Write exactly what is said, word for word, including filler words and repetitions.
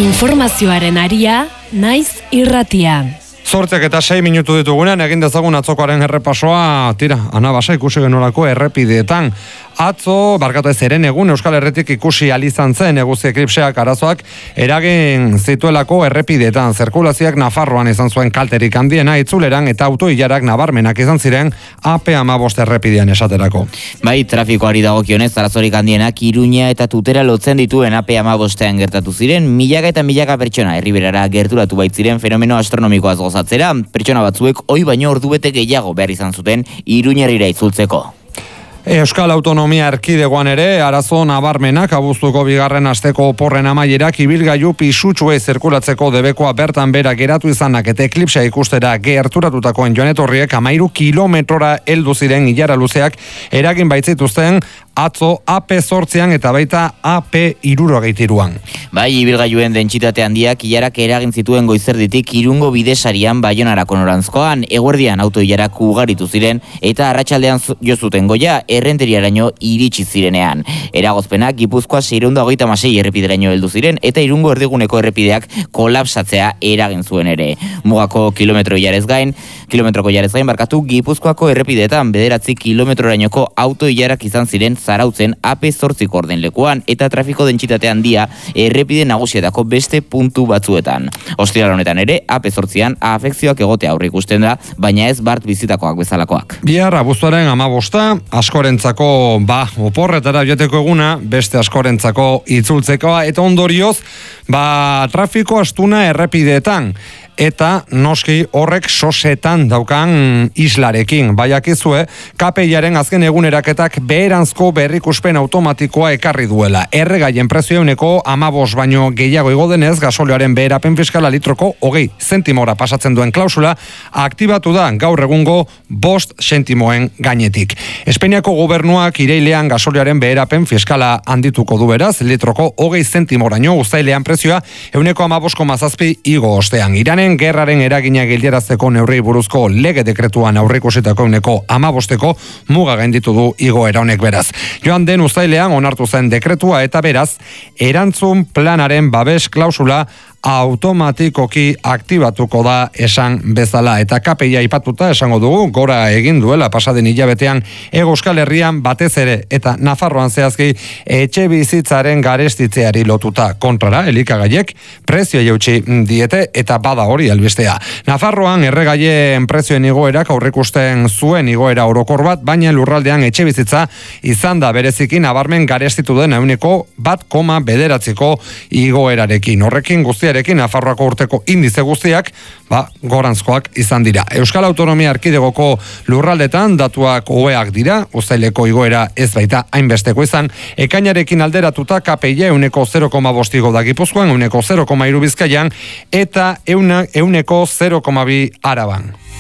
Informazioaren aria, naiz irratia. Zortziak eta sei minutu ditugunean egin dezagun atzokoaren errepasoa, tira, anabasa ikusi genolako errepideetan. Atzo, barkatu ez eren egun, Euskal Herritik ikusi alizan zen eguzi eklipseak arazoak eragin zituelako errepideetan. Zirkulazioak Nafarroan izan zuen kalterik handiena itzuleran eta autoilarak nabarmenak izan ziren A P hamabost errepidean esaterako. Bai, trafikoari dagokionez arazorik handienak Iruña eta Tutera lotzen dituen A P hamabostean gertatu ziren, milaka eta milaka pertsona herriberara gerturatu baitziren fenomeno astronomikoaz gozatzera, pertsona batzuek oi baino ordubete gehiago behar izan zuten Iruñerrira itzultzeko. Euskal Autonomia Erkidegoan ere arazo nabarmenak abuztuko bigarren asteko oporren amaierak ibilgailu pisutsuei zirkulatzeko debekoa bertan bera geratu izanak eta eklipsea ikustera gerturatutakoen joanetorriek amairu kilometrora heldu ziren ilara luzeak eragin baitzituzten atzo A P zortzian eta baita A P hirurogeitiruan. Bai, ibilgailuen dentsitate handiak ilarak eragin zituen goizerditik Irungo bidesarian Baionarako norantzkoan, eguerdian autoilarak ugaritu ziren eta arratsaldean jo zuten goia errenteriaraino iritsi zirenean. Eragozpenak Gipuzkoa seiehun eta hogeita hamasei errepideraino heldu ziren eta Irungo erdiguneko errepideak kolapsatzea eragin zuen ere. Mugako kilometro ilarez gain, kilometroko ilarez gain barkatu Gipuzkoako errepideetan bederatzi kilometrorainoko autoilarak izan ziren Zarautzen A P zortziko ordenlekuan eta trafiko dentsitate handia errepide nagusietako beste puntu batzuetan. Ostiral honetan ere A P zortzian afekzioak egotea aurre ikusten da, baina ez bart bizitakoak bezalakoak. Bihar abuztuaren hamabosta, askorentzako ba oporretara joateko eguna, beste askorentzako itzultzekoa eta ondorioz ba trafiko astuna errepideetan. Eta noski horrek sosetan daukan islarekin. Baiakizue, K P I-aren azken eguneraketak beheranzko berrikuspen automatikoa ekarri duela. Erregaien prezio euneko amabos baino gehiago igo denez, gasolioaren beherapen fiskala litroko hogei zentimora pasatzen duen klausula aktibatu da gaur egungo bost sentimoen gainetik. Espainiako gobernuak irailean gasolioaren beherapen fiskala handituko du beraz, litroko hogei zentimoraino uztailean prezioa euneko amabos koma zazpi igo ostean. Iranen gerraren eragina geldiarazteko neurri buruzko lege dekretuan aurreikusitako euneko amabosteko muga gainditu du igoera honek beraz. Joan den uztailean onartu zen dekretua eta beraz, erantzun planaren babes klausula automatikoki aktibatuko da esan bezala. Eta K P I aipatuta esango dugu, gora egin duela pasaden hilabetean Hego Euskal Herrian batez ere eta Nafarroan zehazki etxe bizitzaren garestitzeari lotuta kontrara, elikagaiek prezio jautsi diete eta bada hori albistea. Nafarroan erregaien prezioen igoerak aurrikusten zuen igoera orokor bat, baina lurraldean etxe bizitza izan da bereziki nabarmen garestitu den euneko bat koma bederatziko igoerarekin. Horrekin guztia Erekin, Nafarroako urteko indize guztiak, ba, goranzkoak izan dira. Euskal Autonomia Erkidegoko lurraldetan datuak hobeak dira, uztaileko igoera ez baita hainbesteko izan, ekainarekin alderatuta K P I euneko zero koma bost igo da Gipuzkoan, euneko zero koma hiru Bizkaian, eta euneko zero koma bi Araban.